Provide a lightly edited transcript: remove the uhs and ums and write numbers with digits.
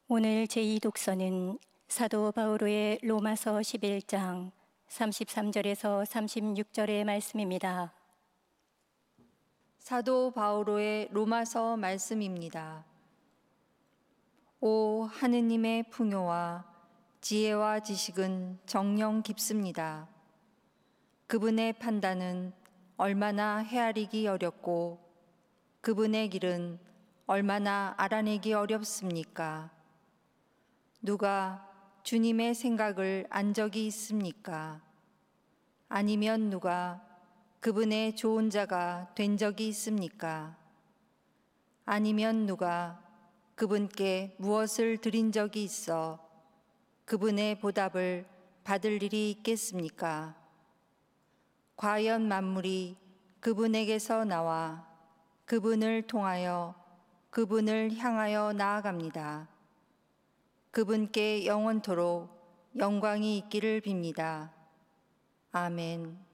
오늘 제2독서는 사도 바오로의 로마서 11장 33절에서 36절의 말씀입니다. 사도 바오로의 로마서 말씀입니다. 오 하느님의 풍요와 지혜와 지식은 정녕 깊습니다. 그분의 판단은 얼마나 헤아리기 어렵고 그분의 길은 얼마나 알아내기 어렵습니까? 누가 주님의 생각을 안 적이 있습니까? 아니면 누가 그분의 좋은 자가 된 적이 있습니까? 아니면 누가 그분께 무엇을 드린 적이 있어 그분의 보답을 받을 일이 있겠습니까? 과연 만물이 그분에게서 나와 그분을 통하여 그분을 향하여 나아갑니다. 그분께 영원토록 영광이 있기를 빕니다. 아멘.